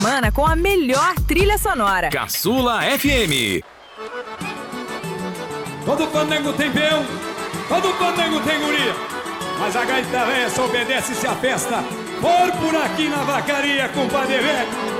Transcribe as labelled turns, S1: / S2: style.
S1: Semana com a melhor trilha sonora.
S2: Caçula FM.
S3: Todo pandango tem peão, todo pandango tem guria, mas a gaita véia só obedece se a festa for por aqui na vacaria, compadre velho.